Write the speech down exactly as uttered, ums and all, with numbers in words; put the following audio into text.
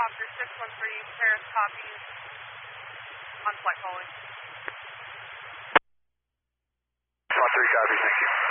helicopter six one three, Paris copies, on flight following. six one three, copy, thank you.